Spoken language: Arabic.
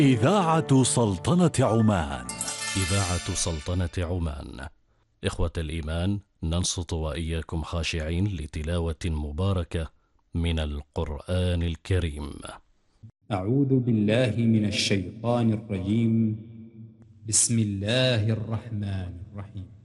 إذاعة سلطنة عمان. إذاعة سلطنة عمان. إخوة الإيمان، ننصت وإياكم خاشعين لتلاوة مباركة من القرآن الكريم. أعوذ بالله من الشيطان الرجيم. بسم الله الرحمن الرحيم.